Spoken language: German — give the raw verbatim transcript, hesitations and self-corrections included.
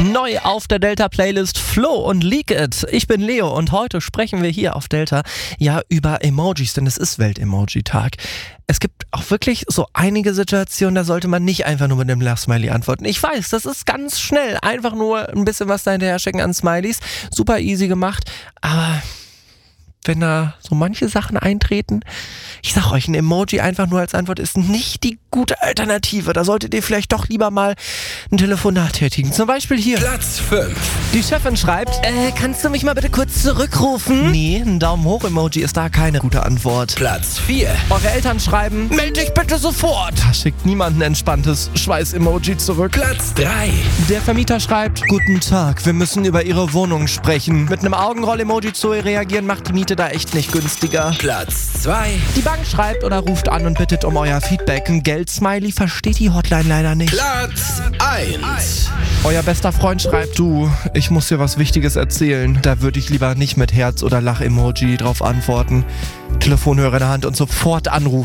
Neu auf der Delta-Playlist Flo und Leak It. Ich bin Leo und heute sprechen wir hier auf Delta ja über Emojis, denn es ist Welt-Emoji-Tag. Es gibt auch wirklich so einige Situationen, da sollte man nicht einfach nur mit einem Lachsmiley antworten. Ich weiß, das ist ganz schnell. Einfach nur ein bisschen was dahinterher schicken an Smileys. Super easy gemacht, aber wenn da so manche Sachen eintreten, ich sag euch, ein Emoji einfach nur als Antwort ist nicht die gute Alternative. Da solltet ihr vielleicht doch lieber mal ein Telefonat tätigen. Zum Beispiel hier. Platz fünf. Die Chefin schreibt, äh, kannst du mich mal bitte kurz zurückrufen? Nee, ein Daumen hoch Emoji ist da keine gute Antwort. Platz vier. Eure Eltern schreiben, meld dich bitte sofort. Da schickt niemand ein entspanntes Schweiß-Emoji zurück. Platz drei. Der Vermieter schreibt, guten Tag, wir müssen über Ihre Wohnung sprechen. Mit einem Augenroll-Emoji zu reagieren macht die Miete da echt nicht günstiger. Platz zwei. Die Bank schreibt oder ruft an und bittet um euer Feedback. Ein Geld-Smiley versteht die Hotline leider nicht. Platz eins. Euer bester Freund schreibt, du, ich muss dir was Wichtiges erzählen. Da würde ich lieber nicht mit Herz- oder Lach-Emoji drauf antworten. Telefonhörer in der Hand und sofort anrufen.